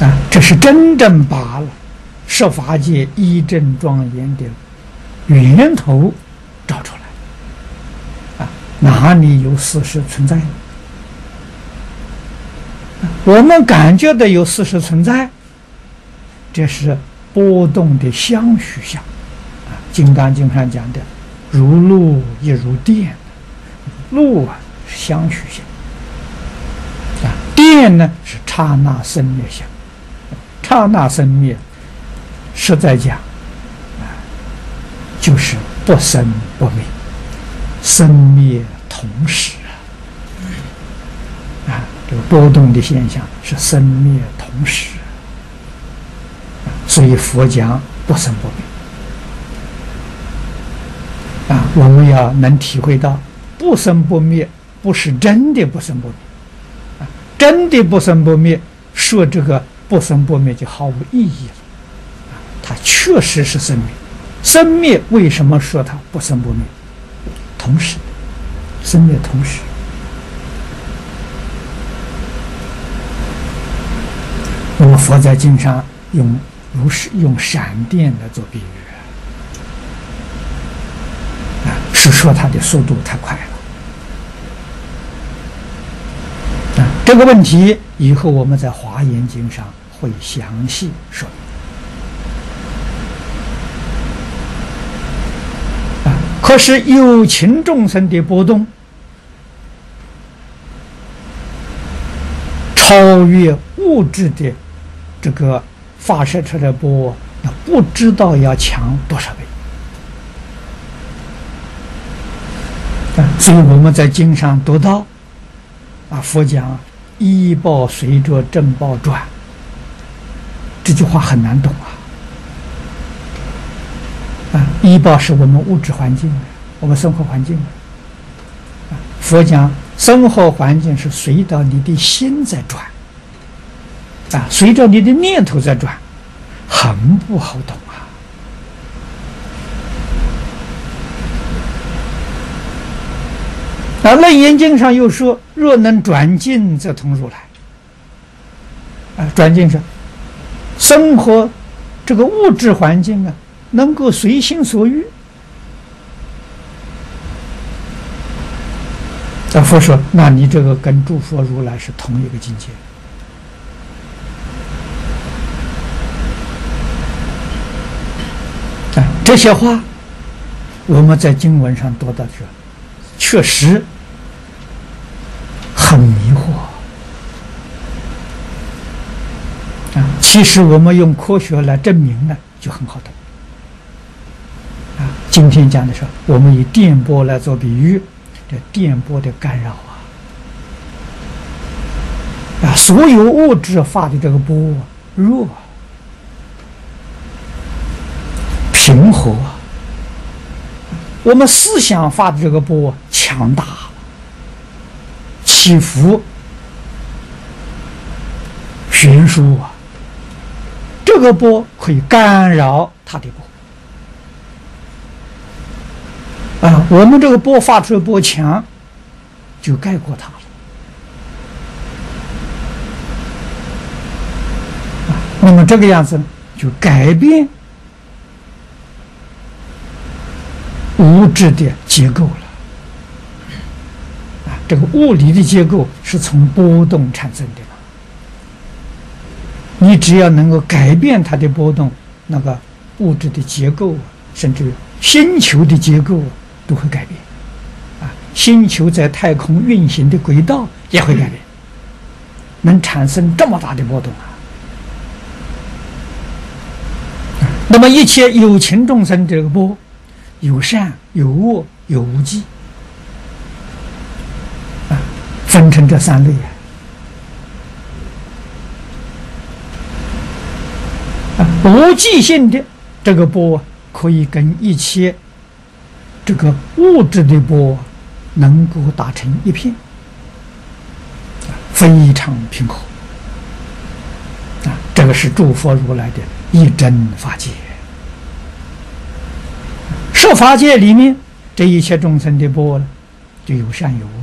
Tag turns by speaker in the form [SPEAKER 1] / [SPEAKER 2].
[SPEAKER 1] 这是真正把了十法界一真庄严的源头找出来。哪里有事实存在呢？我们感觉到有事实存在，这是波动的相续相。金刚经上讲的如露亦如电，露是相续相，电呢是刹那生灭相。刹那生灭实在讲就是不生不灭，生灭同时这个波动的现象是生灭同时，所以佛讲不生不灭。我们要能体会到不生不灭不是真的不生不灭，真的不生不灭，说这个不生不灭就毫无意义了。它确实是生灭，生灭为什么说它不生不灭？同时，生灭同时。那么佛在经上用闪电来做比喻，是说它的速度太快了。这个问题以后我们在华严经上会详细说明。可是有情众生的波动超越物质的这个发射出来的波，那不知道要强多少倍。所以我们在经上读到佛讲依报随着正报转，这句话很难懂依报是我们物质环境，我们生活环境。佛讲生活环境是随着你的心在转，随着你的念头在转，很不好懂楞严经上又说，若能转境则通如来。转境是生活这个物质环境能够随心所欲。佛说，那你这个跟诸佛如来是同一个境界。这些话我们在经文上读到，确实很迷惑。其实我们用科学来证明呢，就很好懂。今天讲的是我们以电波来做比喻，这电波的干扰所有物质发的这个波弱平和，我们思想发的这个波强大，起伏悬殊这个波可以干扰它的波我们这个波发出的波强，就盖过它了那么这个样子就改变物质的结构了这个物理的结构是从波动产生的你只要能够改变它的波动，那个物质的结构甚至星球的结构都会改变星球在太空运行的轨道也会改变，能产生这么大的波动那么一切有情众生这个波，有善有恶有无记分成这三类无记性的这个波可以跟一切这个物质的波能够打成一片，非常平和这个是诸佛如来的一真法界。十法界里面这一切众生的波呢，就有善有恶